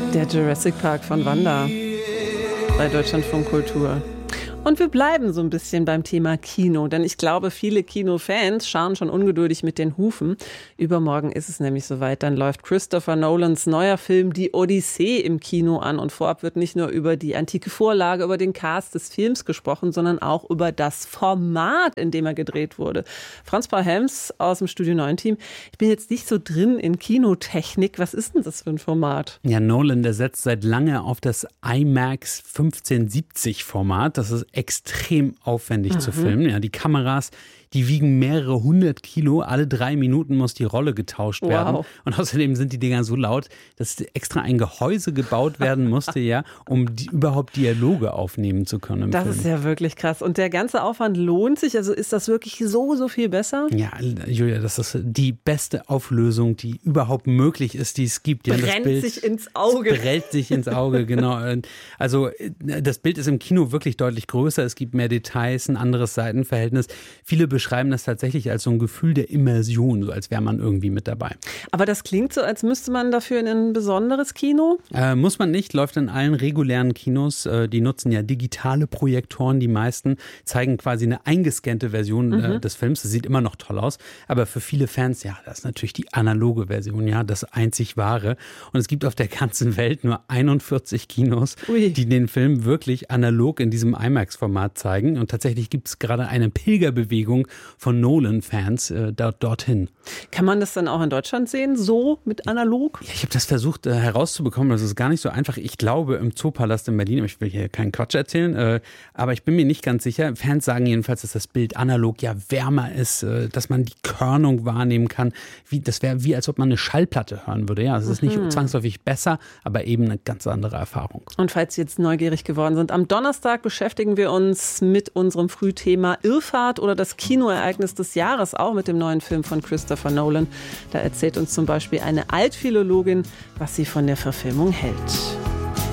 Der Jurassic Park von Wanda bei Deutschlandfunk Kultur. Und wir bleiben so ein bisschen beim Thema Kino, denn ich glaube, viele Kinofans scharren schon ungeduldig mit den Hufen. Übermorgen ist es nämlich soweit, dann läuft Christopher Nolans neuer Film Die Odyssee im Kino an und vorab wird nicht nur über die antike Vorlage, über den Cast des Films gesprochen, sondern auch über das Format, in dem er gedreht wurde. Franz-Paul Helms aus dem Studio 9 Team. Ich bin jetzt nicht so drin in Kinotechnik. Was ist denn das für ein Format? Ja, Nolan, der setzt seit lange auf das IMAX 1570 Format. Das ist extrem aufwendig zu filmen. Ja, die Kameras, die wiegen mehrere 100 Kilo. Alle 3 Minuten muss die Rolle getauscht werden. Und außerdem sind die Dinger so laut, dass extra ein Gehäuse gebaut werden musste, ja, um überhaupt Dialoge aufnehmen zu können im Film. Das ist ja wirklich krass. Und der ganze Aufwand lohnt sich? Also ist das wirklich so viel besser? Ja, Julia, das ist die beste Auflösung, die überhaupt möglich ist, die es gibt. Ja, Brennt sich ins Auge. Brennt sich ins Auge, genau. Also das Bild ist im Kino wirklich deutlich größer. Es gibt mehr Details, ein anderes Seitenverhältnis. Viele beschreiben das tatsächlich als so ein Gefühl der Immersion, so als wäre man irgendwie mit dabei. Aber das klingt so, als müsste man dafür in ein besonderes Kino? Muss man nicht, läuft in allen regulären Kinos. Die nutzen ja digitale Projektoren, die meisten zeigen quasi eine eingescannte Version des Films. Das sieht immer noch toll aus, aber für viele Fans, ja, das ist natürlich die analoge Version, ja, das einzig wahre. Und es gibt auf der ganzen Welt nur 41 Kinos, die den Film wirklich analog in diesem IMAX-Format zeigen. Und tatsächlich gibt es gerade eine Pilgerbewegung von Nolan-Fans dorthin. Kann man das dann auch in Deutschland sehen, so mit analog? Ja, ich habe das versucht herauszubekommen, das ist gar nicht so einfach. Ich glaube im Zoopalast in Berlin, ich will hier keinen Quatsch erzählen, aber ich bin mir nicht ganz sicher. Fans sagen jedenfalls, dass das Bild analog ja wärmer ist, dass man die Körnung wahrnehmen kann. Das wäre wie, als ob man eine Schallplatte hören würde. Ja, es ist nicht zwangsläufig besser, aber eben eine ganz andere Erfahrung. Und falls Sie jetzt neugierig geworden sind, am Donnerstag beschäftigen wir uns mit unserem Frühthema Irrfahrt oder das Kinoereignis des Jahres, auch mit dem neuen Film von Christopher Nolan. Da erzählt uns zum Beispiel eine Altphilologin, was sie von der Verfilmung hält.